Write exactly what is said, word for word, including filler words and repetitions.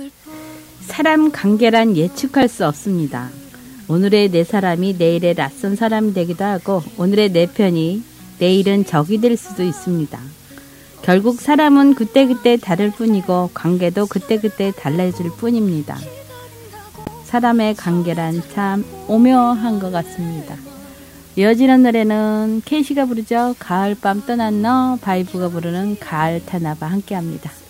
사람 관계란 예측할 수 없습니다. 오늘의 내 사람이 내일의 낯선 사람이 되기도 하고 오늘의 내 편이 내일은 적이 될 수도 있습니다. 결국 사람은 그때그때 다를 뿐이고 관계도 그때그때 달라질 뿐입니다. 사람의 관계란 참 오묘한 것 같습니다. 이어지는 노래는 케이씨가 부르죠. 가을밤 떠난 너, 바이브가 부르는 가을 타나봐 함께합니다.